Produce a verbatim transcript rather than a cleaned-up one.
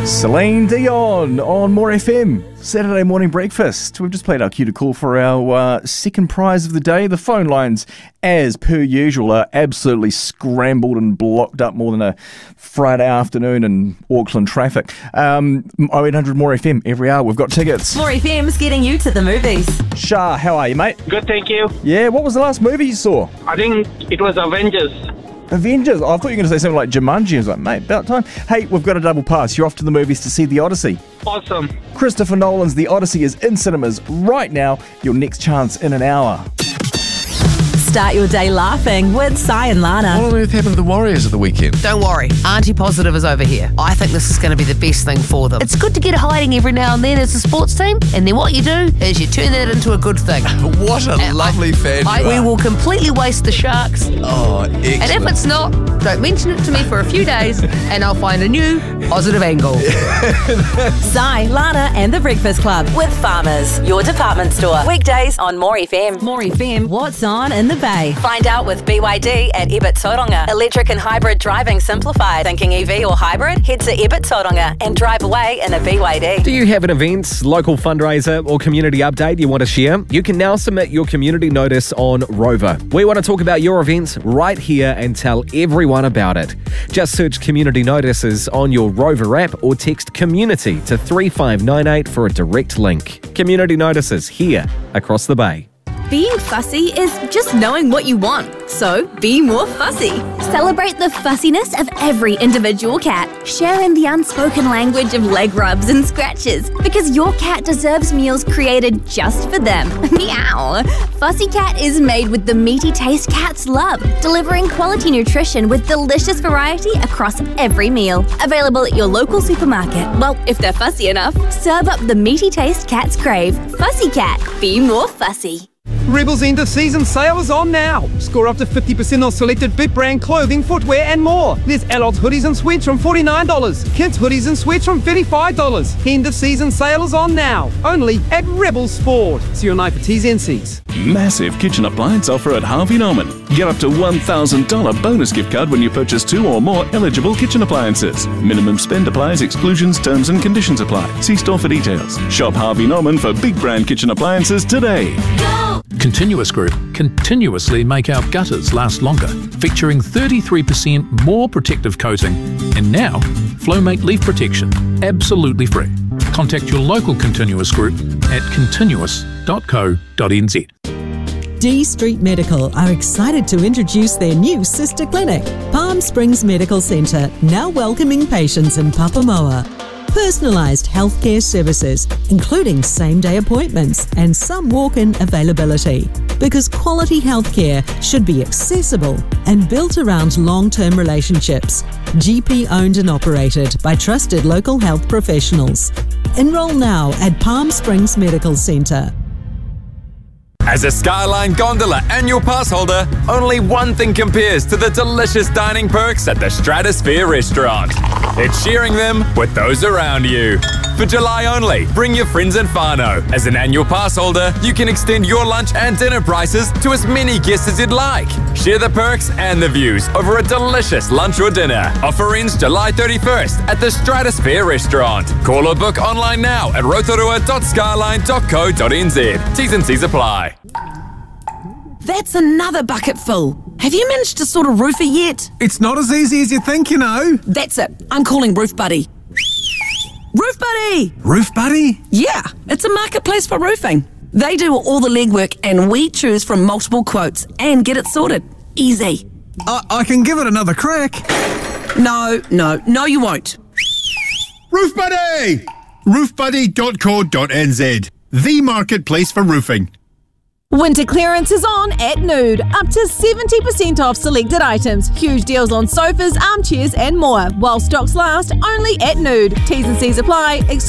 Celine Dion on More F M, Saturday morning breakfast. We've just played our cue to call for our uh, second prize of the day. The phone lines, as per usual, are absolutely scrambled and blocked up more than a Friday afternoon in Auckland traffic. Um, oh eight hundred More F M every hour. We've got tickets. More F M's getting you to the movies. Shah, how are you, mate? Good, thank you. Yeah, what was the last movie you saw? I think it was Avengers. Avengers? Oh, I thought you were going to say something like Jumanji. I was like, mate, about time. Hey, we've got a double pass. You're off to the movies to see The Odyssey. Awesome. Christopher Nolan's The Odyssey is in cinemas right now. Your next chance in an hour. Start your day laughing with Sai and Lana. What on earth happened to the Warriors at the weekend? Don't worry, Auntie Positive is over here. I think this is going to be the best thing for them. It's good to get a hiding every now and then as a sports team, and then what you do is you turn that into a good thing. What a And lovely I, fan I, you We are. will completely waste the Sharks. Oh, excellent. And if it's not, don't mention it to me for a few days, and I'll find a new positive angle. Sai, Lana and The Breakfast Club with Farmers, your department store. Weekdays on More F M. More F M, what's on in the Bay? Find out with B Y D at Ebert Tauranga. Electric and hybrid driving simplified. Thinking E V or hybrid? Head to Ebert Tauranga and drive away in a B Y D. Do you have an event, local fundraiser or community update you want to share? You can now submit your community notice on Rover. We want to talk about your event right here and tell everyone about it. Just search community notices on your Rover app or text community to three five nine eight for a direct link. Community notices here across the Bay. Being fussy is just knowing what you want, so be more fussy. Celebrate the fussiness of every individual cat. Share in the unspoken language of leg rubs and scratches, because your cat deserves meals created just for them. Meow! Fussy Cat is made with the meaty taste cats love, delivering quality nutrition with delicious variety across every meal. Available at your local supermarket. Well, if they're fussy enough, serve up the meaty taste cats crave. Fussy Cat, be more fussy. Rebel's end of season sale is on now. Score up to fifty percent off selected Bit brand clothing, footwear and more. There's adults hoodies and sweats from forty-nine dollars. Kids hoodies and sweats from thirty-five dollars. End of season sale is on now. Only at Rebel Sport. See your night for T's and C's. Massive kitchen appliance offer at Harvey Norman. Get up to one thousand dollars bonus gift card when you purchase two or more eligible kitchen appliances. Minimum spend applies, exclusions, terms and conditions apply. See store for details. Shop Harvey Norman for big brand kitchen appliances today. Continuous Group continuously make our gutters last longer, featuring thirty-three percent more protective coating, and now Flowmate Leaf Protection, absolutely free. Contact your local Continuous Group at continuous dot co dot n z. D Street Medical are excited to introduce their new sister clinic, Palm Springs Medical Centre, now welcoming patients in Papamoa. Personalised healthcare services, including same-day appointments and some walk-in availability. Because quality healthcare should be accessible and built around long-term relationships. G P-owned and operated by trusted local health professionals. Enroll now at Palm Springs Medical Centre. As a Skyline Gondola annual pass holder, only one thing compares to the delicious dining perks at the Stratosphere restaurant. It's sharing them with those around you. For July only, bring your friends and whānau. As an annual pass holder, you can extend your lunch and dinner prices to as many guests as you'd like. Share the perks and the views over a delicious lunch or dinner. Offer ends July thirty-first at the Stratosphere restaurant. Call or book online now at rotorua dot skyline dot co dot n z. T's and C's apply. That's another bucket full. Have you managed to sort a roofer yet? It's not as easy as you think, you know. That's it. I'm calling Roof Buddy. Roof Buddy! Roof Buddy? Yeah, it's a marketplace for roofing. They do all the legwork and we choose from multiple quotes and get it sorted. Easy. I, I can give it another crack. No, no, no you won't. Roof Buddy! roof buddy dot co dot n z. The marketplace for roofing. Winter clearance is on at Nude. Up to seventy percent off selected items. Huge deals on sofas, armchairs and more. While stocks last, only at Nude. T's and C's apply.